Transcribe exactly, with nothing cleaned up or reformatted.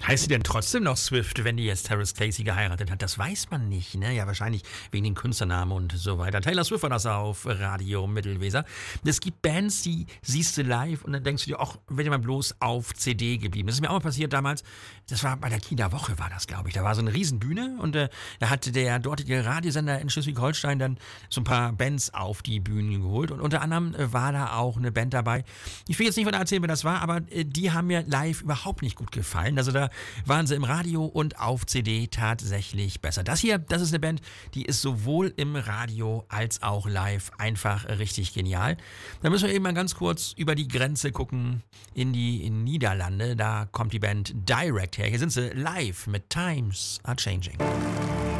Heißt sie denn trotzdem noch Swift, wenn die jetzt Terrace Casey geheiratet hat? Das weiß man nicht, ne? Ja, wahrscheinlich wegen den Künstlernamen und so weiter. Taylor Swift war das auf Radio Mittelweser. Es gibt Bands, die siehst du live und dann denkst du dir, ach, wenn ihr mal bloß auf C D geblieben. Das ist mir auch mal passiert damals. Das war bei der Kieler Woche, war das, glaube ich. Da war so eine Riesenbühne und äh, da hatte der dortige Radiosender in Schleswig-Holstein dann so ein paar Bands auf die Bühne geholt und unter anderem äh, war da auch eine Band dabei. Ich will jetzt nicht weiter erzählen, wer das war, aber äh, die haben mir live überhaupt nicht gut gefallen. Also da waren sie im Radio und auf C D tatsächlich besser. Das hier, das ist eine Band, die ist sowohl im Radio als auch live einfach richtig genial. Da müssen wir eben mal ganz kurz über die Grenze gucken in die in Niederlande. Da kommt die Band Direct her. Hier sind sie live mit Times Are Changing.